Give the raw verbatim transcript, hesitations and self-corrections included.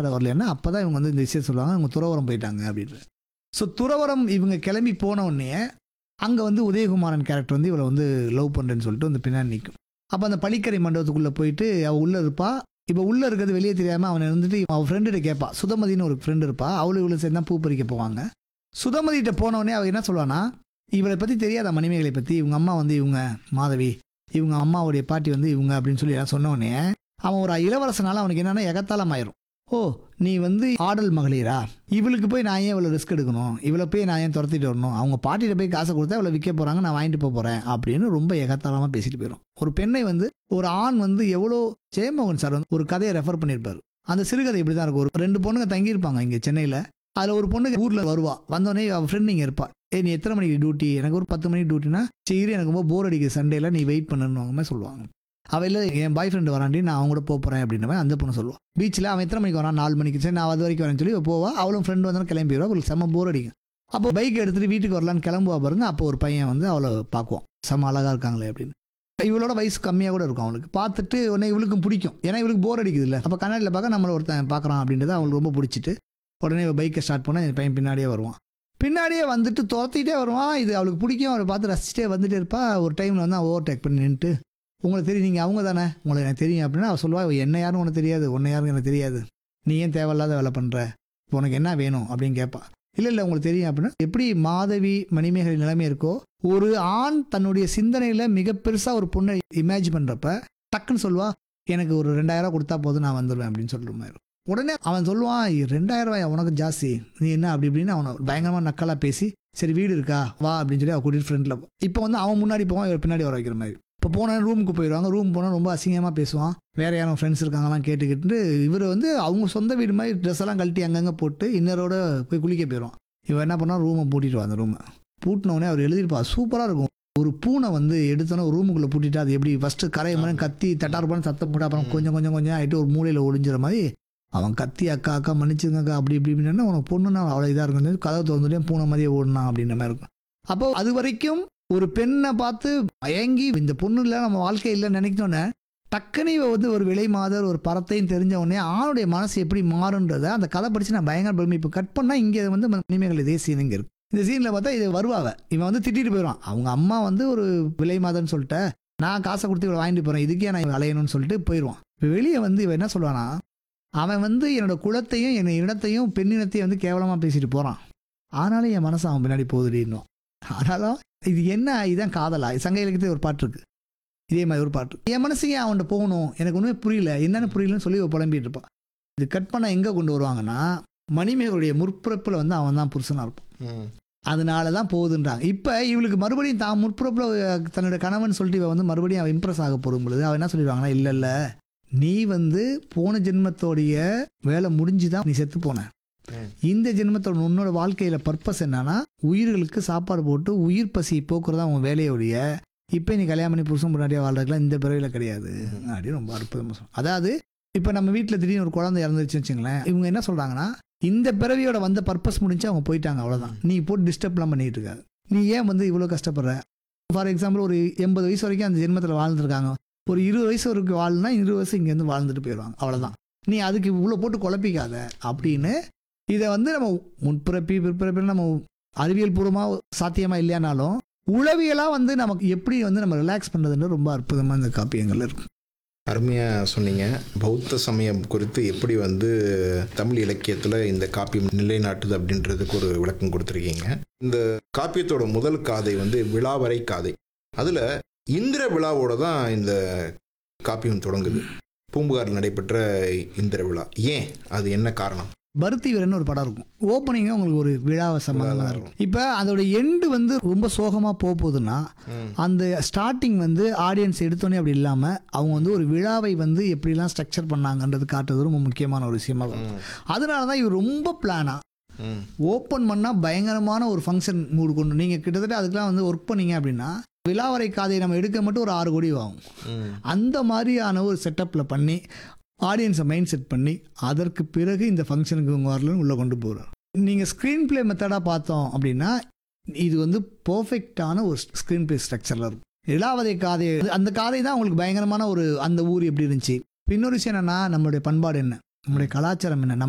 அவசரம் வரலன்னா அப்போ தான் இவங்க வந்து இந்த விஷயம் சொல்லுவாங்க, இவங்க துறவரம் போயிட்டாங்க அப்படின்னு. ஸோ துறவரம் இவங்க கிளம்பி போன உடனே அங்கே வந்து உதயகுமாரன் கேரக்டர் வந்து இவளை வந்து லவ் பண்ணுறேன்னு சொல்லிட்டு வந்து பின்னாடி நிற்கும். அப்போ அந்த பழிக்கரை மண்டபத்துக்குள்ளே போயிட்டு அவள் உள்ளே இருப்பா. இப்போ உள்ளே இருக்கிறது வெளியே தெரியாமல் அவனை இருந்துட்டு அவள் ஃப்ரெண்டுகிட்ட கேட்பா. சுதமதினு ஒரு ஃப்ரெண்டு இருப்பா. அவளும் இவ்வளோ சேர்ந்து தான் பூ பறிக்க போவாங்க. சுதமதிகிட்ட போனவொடனே அவள் என்ன சொல்லுவானா, இவளை பற்றி தெரியாத மணிமேகலை பற்றி, இவங்க அம்மா வந்து இவங்க மாதவி, இவங்க அம்மாவுடைய பாட்டி வந்து இவங்க அப்படின்னு சொல்லி எல்லாம் சொன்னோடனே அவன் ஒரு இளவரசனால அவனுக்கு என்னென்னா எகத்தாலம் ஆயிரும். ஓ நீ வந்து ஆடல் மகளிரா, இவளுக்கு போய் நான் ஏன் இவ்வளோ ரிஸ்க் எடுக்கணும், இவளை போய் நான் ஏன் துரத்திட்டு வரணும், அவங்க பாட்டிகிட்ட போய் காசை கொடுத்தா இவளை விற்க போகிறாங்க, நான் வாங்கிட்டு போக போகிறேன் அப்படின்னு ரொம்ப எகத்தாளமாக பேசிட்டு போயிடும். ஒரு பெண்ணை வந்து ஒரு ஆண் வந்து எவ்வளோ, ஜெயமோகன் சார் வந்து ஒரு கதையை ரெஃபர் பண்ணியிருப்பார். அந்த சிறுகதை இப்படி தான் இருக்கும். ஒரு ரெண்டு பொண்ணுங்க தங்கியிருப்பாங்க இங்கே சென்னையில். அதில் ஒரு பொண்ணு ஊரில் வருவா. வந்தோடனே அவள் ஃப்ரெண்ட் இங்கே இருப்பா. ஏ நீ எத்தனை மணிக்கு டியூட்டி, எனக்கு ஒரு பத்து மணிக்கு டியூட்டினா சரி எனக்கு ரொம்ப போர் அடிக்குது சண்டேல, நீ வெயிட் பண்ணணுவாங்க சொல்லுவாங்க. அவள் இல்லை என் பாய் ஃப்ரெண்டு வராண்டி நான் அவங்க கூட போகிறேன் அப்படின்ற அந்த பொண்ணு சொல்லுவாள். பீச்சில் அவன் எத்தனை மணிக்கு வரான், நாலு மணிக்கு, சரி நான் அது வரைக்கும் வரேன்னு சொல்லி போவா. அவளும் ஃப்ரெண்டு வந்தாலும் கிளம்பிடுவா. அவளுக்கு செம்ம போர் அடிக்கும். அப்போ பைக் எடுத்துகிட்டு வீட்டுக்கு வரலான்னு கிளம்புவா பாருங்க. அப்போ ஒரு பையன் வந்து அவளை பார்க்குவான், செம்ம அழகாக இருக்காங்களே அப்படின்னு. இவளோட வயசு கம்மியாக கூட இருக்கும். அவளுக்கு பார்த்துட்டு உடனே இவளுக்கும் பிடிக்கும், ஏன்னா இவளுக்கு போர் அடிக்குது இல்லை. அப்போ கண்ணாடியில் பார்க்க நம்மளை ஒருத்தன் பார்க்குறான் அப்படின்றது அவளுக்கு ரொம்ப பிடிச்சிட்டு உடனே பைக்கை ஸ்டார்ட் பண்ணால் என் பையன் பின்னாடியே வருவான். பின்னாடியே வந்துட்டு துரத்திட்டே வருவான். இது அவளுக்கு பிடிக்கும். அவளை பார்த்து ரசிச்சிட்டே வந்துட்டே இருப்பா. ஒரு டைமில் வந்து அவள் ஓவர் டேக் பண்ணி நின்றுட்டு, உங்களுக்கு தெரியும் நீங்கள் அவங்க தானே, உங்களுக்கு எனக்கு தெரியும் அப்படின்னா அவள் சொல்லுவா, என்ன யாரும் உனக்கு தெரியாது, உன்னை யாரும் எனக்கு தெரியாது, நீ ஏன் தேவையில்லாத வேலை பண்ணுற, இப்போ உனக்கு என்ன வேணும் அப்படின்னு கேட்பா. இல்லை இல்லை உங்களுக்கு தெரியும் அப்படின்னா, எப்படி மாதவி மணிமேகலை நிலைமை இருக்கோ, ஒரு ஆண் தன்னுடைய சிந்தனையில் மிக பெருசாக ஒரு பொண்ணை இமேஜின் பண்ணுறப்ப டக்குன்னு சொல்லுவா, எனக்கு ஒரு ரெண்டாயிரம் கொடுத்தா போதும் நான் வந்துடுவேன் அப்படின்னு சொல்கிற மாதிரி. உடனே அவன் சொல்லுவான், ரெண்டாயிரம் ரூபாய் உனக்கு ஜாஸ்தி, நீ என்ன அப்படி இப்படின்னு அவனை பயங்கரமாக நக்கலாக பேசி, சரி வீடு இருக்கா வா அப்படின்னு சொல்லி அவள் கூட்டிட்டு ஃப்ரெண்டில். இப்போ வந்து அவன் முன்னாடி போவான், இவர் பின்னாடி வர வைக்கிற மாதிரி. இப்போ போனால் ரூமுக்கு போயிடுவாங்க. ரூம் போனால் ரொம்ப அசிங்கமாக பேசுவான், வேற யாரும் ஃப்ரெண்ட்ஸ் இருக்காங்கலாம் கேட்டுக்கிட்டு. இவர் வந்து அவங்க சொந்த வீடு மாதிரி ட்ரெஸ் எல்லாம் கழட்டி அங்கங்கே போட்டு இன்னரோட போய் குளிக்க போயிடுவான். இவன் என்ன பண்ணால் ரூமை பூட்டிட்டு அந்த ரூமை பூட்டினோடனே அவர் எழுதியிருப்பா, சூப்பராக இருக்கும். ஒரு பூனை வந்து எடுத்தோன்னே ஒரு ரூமுக்குள்ளே பூட்டிட்டு அது எப்படி ஃபஸ்ட்டு கரையை மாதிரி கத்தி தட்டார்பான்னு சத்தம் போட்டு அப்புறம் கொஞ்சம் கொஞ்சம் கொஞ்சம் ஆகிட்டு ஒரு மூலையில் ஒளிஞ்சிற மாதிரி அவன் கத்தி அக்கா அக்கா மன்னிச்சுங்கக்கா அப்படி இப்படி இப்படின்னா உனக்கு பொண்ணுன்னா அவ்வளோ இதாக இருக்கும், கதவை திறந்துட்டே பூனை மாதிரியே ஓடனா அப்படின்ற மாதிரி இருக்கும். அப்போ அது வரைக்கும் ஒரு பெண்ணை பார்த்து மயங்கி இந்த பொண்ணு இல்லை நம்ம வாழ்க்கை இல்லைன்னு நினைக்கணுன்னே டக்குனி வந்து ஒரு விலை மாதர் ஒரு பரத்தையும் தெரிஞ்ச உடனே ஆணுடைய மனசு எப்படி மாறுன்றதை அந்த கதை படித்து நான் பயங்கர பெருமை. இப்போ கட் பண்ணால் இங்கே வந்து மணிமேகலை இதே சீன் இங்கே இருக்குது. இந்த சீனில் பார்த்தா இது வருவாங்க, இவன் வந்து திட்டிட்டு போயிடுவான். அவங்க அம்மா வந்து ஒரு விலை மாதர்னு சொல்லிட்டு நான் காசை கொடுத்து இவளை வாங்கிட்டு போகிறேன், இதுக்கே நான் அலையணும்னு சொல்லிட்டு போயிடுவான். இப்போ வெளியே வந்து இவன் என்ன சொல்லுவானா, அவன் வந்து என்னோட குலத்தையும் என்னோட இனத்தையும் பெண்ணினத்தையும் வந்து கேவலமாக பேசிட்டு போகிறான், ஆனாலும் என் மனசு அவன் பின்னாடி போகுதுன்னு. ஆனாலும் இது என்ன, இதுதான் காதலா? சங்க இலக்கியத்தில் ஒரு பாட்டு இருக்குது, இதே மாதிரி ஒரு பாட்டு, என் மனசையே அவன்கிட்ட போகணும், எனக்கு ஒன்றுமே புரியல, என்னென்னு புரியலன்னு சொல்லி புலம்பிட்டு இருப்பான். இது கட் பண்ண எங்கே கொண்டு வருவாங்கன்னா, மணிமேகலுடைய முற்பிறப்பில் வந்து அவன் தான் புருஷனாக இருப்பான், அதனால தான் போகுதுன்றாங்க. இப்போ இவளுக்கு மறுபடியும் தான் முற்பிறப்பில் தன்னோட கணவன் சொல்லிட்டு இவன் வந்து மறுபடியும் அவன் இம்ப்ரெஸ் ஆக போகும் பொழுது அவன் என்ன சொல்லிடுவாங்கன்னா, இல்லை இல்லை நீ வந்து போன ஜென்மத்தோடைய வேலை முடிஞ்சுதான் நீ செத்து போன, இந்த ஜென்மத்தோட உன்னோட வாழ்க்கையில பர்பஸ் என்னன்னா உயிர்களுக்கு சாப்பாடு போட்டு உயிர் பசி போக்குறதா உன் வேலையோடைய, இப்போ நீ கல்யாணம் பண்ணி புருஷன் முன்னாடியே வாழ்றதுலாம் இந்த பிறவில கிடையாது அப்படின்னு ரொம்ப அற்புதமாக சொல்லுவோம். அதாவது இப்போ நம்ம வீட்டில் திடீர்னு ஒரு குழந்தை இறந்துருச்சுன்னு வச்சுங்களேன், இவங்க என்ன சொல்றாங்கன்னா, இந்த பிறவியோட வந்த பர்பஸ் முடிஞ்சு அவங்க போயிட்டாங்க, அவ்வளோதான், நீ போட்டு டிஸ்டர்ப்லாம் பண்ணிட்டு இருக்காது, நீ ஏன் வந்து இவ்வளோ கஷ்டப்படுற. ஃபார் எக்ஸாம்பிள் ஒரு எண்பது வயசு வரைக்கும் அந்த ஜென்மத்தில் வாழ்ந்துருக்காங்க, ஒரு இருபது வயசு வரைக்கும் வாழ்னா இருபது வயசு இங்கேருந்து வாழ்ந்துட்டு போயிடுவாங்க, அவ்வளோதான், நீ அதுக்கு இவ்வளோ போட்டு குழப்பிக்காத அப்படின்னு. இதை வந்து நம்ம முற்பிறப்பி பிற்பிறப்பில் நம்ம அறிவியல் பூர்வமாக சாத்தியமாக இல்லையானாலும் உளவியலாக வந்து நமக்கு எப்படி வந்து நம்ம ரிலாக்ஸ் பண்ணுறதுன்னு ரொம்ப அற்புதமாக இந்த காப்பியங்கள் இருக்கும். அருமையாக சொன்னீங்க. பௌத்த சமயம் குறித்து எப்படி வந்து தமிழ் இலக்கியத்தில் இந்த காப்பியம் நிலைநாட்டுது அப்படின்றதுக்கு ஒரு விளக்கம் கொடுத்துருக்கீங்க. இந்த காப்பியத்தோட முதல் காதை வந்து விழாவரை காதை. அதில் இந்திர விழாவோட தான் இந்த காப்பியம் தொடங்குது. பூம்புகாரில் நடைபெற்ற இந்திர விழா, ஏன், அது என்ன காரணம்? பருத்தி வீரன் ஒரு படம் இருக்கும், ஓப்பனிங்காக உங்களுக்கு ஒரு விழாவை சம்பந்தமாக இருக்கும். இப்போ அதோட எண்டு வந்து ரொம்ப சோகமாக போக போகுதுன்னா அந்த ஸ்டார்டிங் வந்து ஆடியன்ஸ் எடுத்தோன்னே அப்படி இல்லாமல் அவங்க வந்து ஒரு விழாவை வந்து எப்படிலாம் ஸ்ட்ரக்சர் பண்ணாங்கன்றது காட்டுறது ரொம்ப முக்கியமான ஒரு விஷயமா இருக்கும். அதனால தான் இவர் ரொம்ப பிளானாக ஓப்பன் பண்ணால் பயங்கரமான ஒரு ஃபங்க்ஷன் மூடு கொண்டு நீங்கள் கிட்டத்தட்ட அதுக்கெலாம் வந்து ஒர்க் பண்ணீங்க அப்படின்னா விழாவரை காதை நம்ம எடுக்க மட்டும் ஒரு ஆறு கோடி ஆகும். அந்த மாதிரியான ஒரு செட்டப்பில் பண்ணி ஆடியன்ஸை மைண்ட் செட் பண்ணி அதற்கு பிறகு இந்த ஃபங்க்ஷனுக்கு இவங்க வரலன்னு உள்ளே கொண்டு போகிறார். நீங்கள் ஸ்க்ரீன் பிளே மெத்தடாக பார்த்தோம் அப்படின்னா இது வந்து பர்ஃபெக்டான ஒரு ஸ்க்ரீன் பிளே ஸ்ட்ரக்சரில் இருக்கும். இளாவதை காதை, அந்த காதை தான் உங்களுக்கு பயங்கரமான ஒரு அந்த ஊர் எப்படி இருந்துச்சு. இன்னொரு விஷயம் என்னென்னா, நம்மளுடைய பண்பாடு என்ன, நம்மளுடைய கலாச்சாரம் என்ன, நம்ம